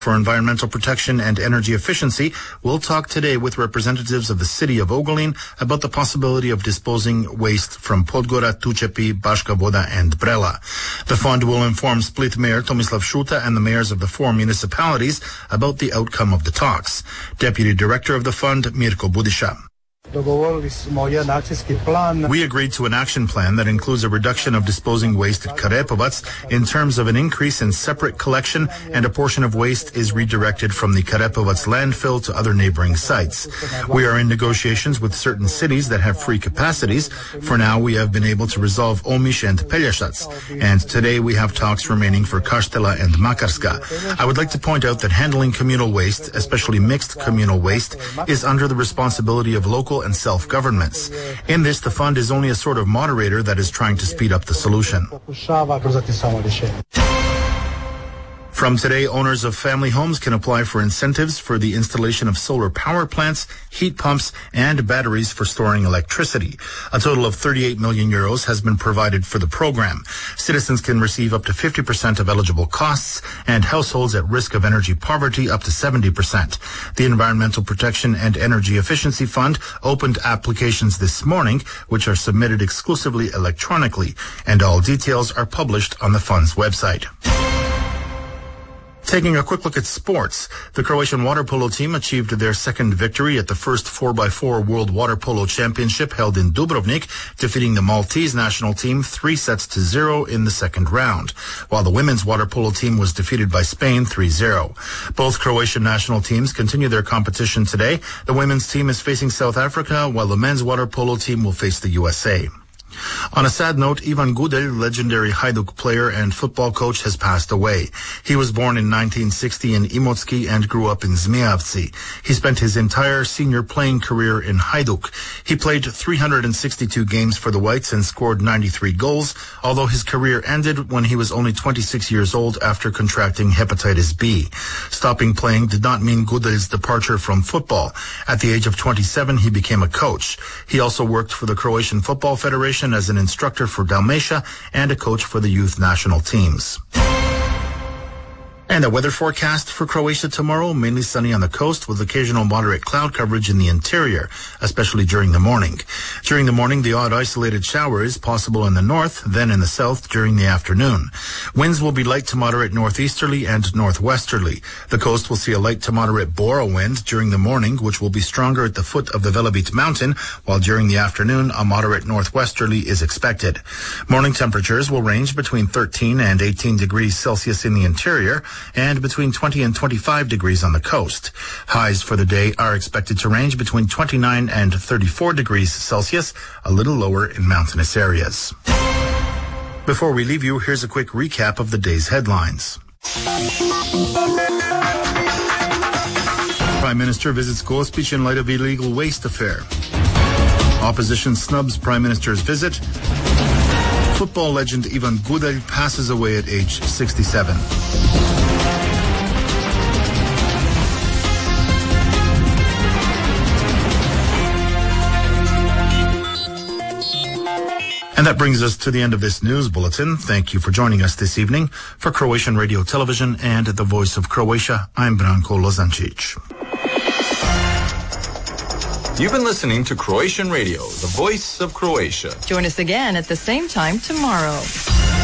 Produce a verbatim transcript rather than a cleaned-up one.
for Environmental Protection and Energy Efficiency will talk today with representatives of the city of Ogulin about the possibility of disposing waste from Podgora, Tučepi, Baška Voda, and Brela. The fund will inform Split Mayor Tomislav Šuta and the mayors of the four municipalities about the outcome of the talks. Deputy Director of the fund, Mirko Budiša. We agreed to an action plan that includes a reduction of disposing waste at Karepovac in terms of an increase in separate collection, and a portion of waste is redirected from the Karepovac landfill to other neighboring sites. We are in negotiations with certain cities that have free capacities. For now, we have been able to resolve Omiš and Pelješac, and today we have talks remaining for Kaštela and Makarska. I would like to point out that handling communal waste, especially mixed communal waste, is under the responsibility of local and self-governments. In this, the fund is only a sort of moderator that is trying to speed up the solution. From today, owners of family homes can apply for incentives for the installation of solar power plants, heat pumps, and batteries for storing electricity. A total of thirty-eight million euros has been provided for the program. Citizens can receive up to fifty percent of eligible costs, and households at risk of energy poverty up to seventy percent. The Environmental Protection and Energy Efficiency Fund opened applications this morning, which are submitted exclusively electronically, and all details are published on the fund's website. Taking a quick look at sports, the Croatian water polo team achieved their second victory at the first four by four World Water Polo Championship held in Dubrovnik, defeating the Maltese national team three sets to zero in the second round, while the women's water polo team was defeated by Spain three zero. Both Croatian national teams continue their competition today. The women's team is facing South Africa, while the men's water polo team will face the U S A. On a sad note, Ivan Gudelj, legendary Hajduk player and football coach, has passed away. He was born in nineteen sixty in Imotski and grew up in Zmijavci. He spent his entire senior playing career in Hajduk. He played three hundred sixty-two games for the Whites and scored ninety-three goals, although his career ended when he was only twenty-six years old after contracting hepatitis B. Stopping playing did not mean Gudelj's departure from football. At the age of twenty-seven, he became a coach. He also worked for the Croatian Football Federation as an instructor for Dalmatia and a coach for the youth national teams. And a weather forecast for Croatia tomorrow, mainly sunny on the coast with occasional moderate cloud coverage in the interior, especially during the morning. During the morning, the odd isolated shower is possible in the north, then in the south during the afternoon. Winds will be light to moderate northeasterly and northwesterly. The coast will see a light to moderate Bora wind during the morning, which will be stronger at the foot of the Velebit mountain, while during the afternoon, a moderate northwesterly is expected. Morning temperatures will range between thirteen and eighteen degrees Celsius in the interior, and between twenty and twenty-five degrees on the coast. Highs for the day are expected to range between twenty-nine and thirty-four degrees Celsius, a little lower in mountainous areas. Before we leave you, here's a quick recap of the day's headlines. Prime Minister visits Gospić in light of illegal waste affair. Opposition snubs Prime Minister's visit. Football legend Ivan Gudelj passes away at age sixty-seven. And that brings us to the end of this news bulletin. Thank you for joining us this evening. For Croatian Radio Television and the Voice of Croatia, I'm Branko Lozancic. You've been listening to Croatian Radio, the Voice of Croatia. Join us again at the same time tomorrow.